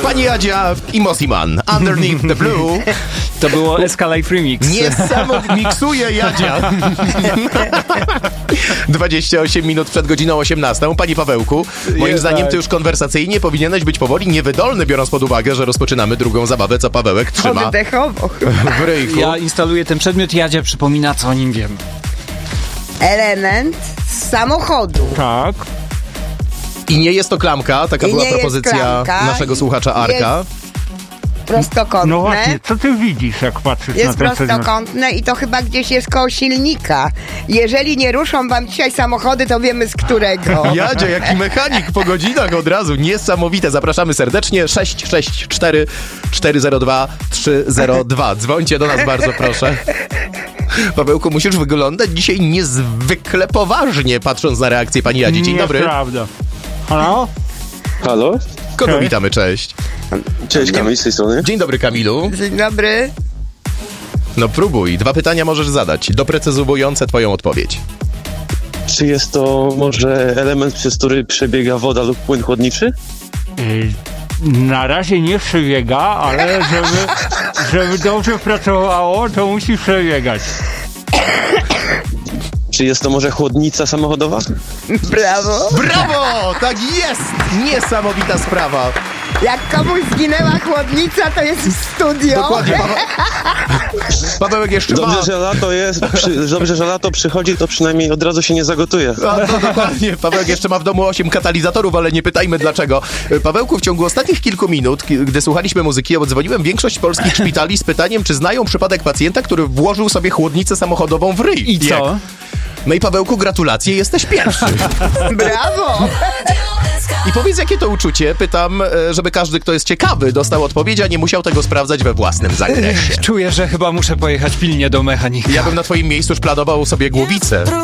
Pani Jadzia i Mosiman. Underneath the Blue. To było Escalade Remix. Niesamowite. Miksuje Jadzia. 28 minut przed godziną 18. Panie Pawełku, moim zdaniem ty już konwersacyjnie powinieneś być powoli niewydolny, biorąc pod uwagę, że rozpoczynamy drugą zabawę, co Pawełek trzyma Oddechowo. w ryjku. Ja instaluję ten przedmiot, Jadzia przypomina, co o nim wiem. Element z samochodu. Tak. I nie jest to klamka, taka I była nie jest propozycja klamka. naszego słuchacza Arka. Prostokątne. No właśnie, co ty widzisz, jak patrzysz Jest na ten przedmiot? prostokątne i to chyba gdzieś jest koło silnika. Jeżeli nie ruszą wam dzisiaj samochody, to wiemy z którego. Jadzia, jaki mechanik po godzinach od razu. Niesamowite. Zapraszamy serdecznie. 664 402 302. Dzwońcie do nas, bardzo proszę. Pawełku, musisz wyglądać dzisiaj niezwykle poważnie, patrząc na reakcję pani Jadzi. Dzień dobry. Nieprawda. Halo? Halo? Kogo Cześć. witamy? Cześć. Cześć, Kamil z tej strony. Dzień dobry, Kamilu. Dzień dobry. No próbuj. 2 pytania możesz zadać, doprecyzowujące twoją odpowiedź. Czy jest to może element, przez który przebiega woda lub płyn chłodniczy? Na razie nie przebiega, ale żeby dobrze pracowało, to musi przebiegać. Czy jest to może chłodnica samochodowa? Brawo. Brawo! Tak jest! Niesamowita sprawa. Jak komuś zginęła chłodnica, to jest w studio. Dokładnie, Pawełek jeszcze ma... Dobrze, że lato przychodzi, to przynajmniej od razu się nie zagotuje. A, to dokładnie. Pawełek jeszcze ma w domu 8 katalizatorów, ale nie pytajmy dlaczego. Pawełku, w ciągu ostatnich kilku minut, gdy słuchaliśmy muzyki, odzwoniłem większość polskich szpitali z pytaniem, czy znają przypadek pacjenta, który włożył sobie chłodnicę samochodową w ryj. I co? No i Pawełku, gratulacje, jesteś pierwszy. Brawo. I powiedz, jakie to uczucie? Pytam, żeby każdy, kto jest ciekawy, dostał odpowiedź, a nie musiał tego sprawdzać we własnym zakresie. Czuję, że chyba muszę pojechać pilnie do mechanika. Ja bym na twoim miejscu już planował sobie głowicę.